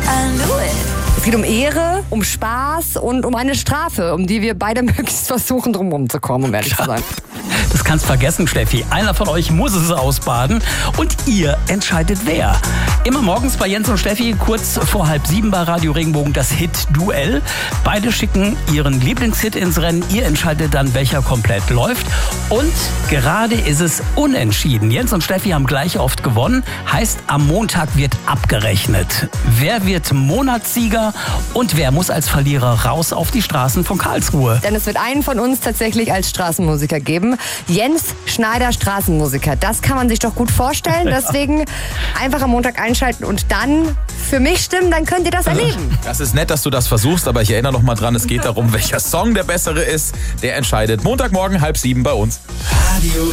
Es geht um Ehre, um Spaß und um eine Strafe, um die wir beide möglichst versuchen, drumherum zu kommen, um ehrlich zu sein. Das kannst vergessen, Steffi. Einer von euch muss es ausbaden und ihr entscheidet wer. Immer morgens bei Jens und Steffi, kurz vor 6:30 bei Radio Regenbogen, das Hit-Duell. Beide schicken ihren Lieblingshit ins Rennen. Ihr entscheidet dann, welcher komplett läuft. Und gerade ist es unentschieden. Jens und Steffi haben gleich oft gewonnen. Heißt, am Montag wird abgerechnet. Wer wird Monatssieger und wer muss als Verlierer raus auf die Straßen von Karlsruhe? Denn es wird einen von uns tatsächlich als Straßenmusiker geben. Jens Schneider, Straßenmusiker. Das kann man sich doch gut vorstellen. Deswegen einfach am Montag einschalten und dann für mich stimmen, dann könnt ihr das erleben. Das ist nett, dass du das versuchst, aber ich erinnere noch mal dran, es geht darum, welcher Song der bessere ist. Der entscheidet Montagmorgen 6:30 bei uns. Radio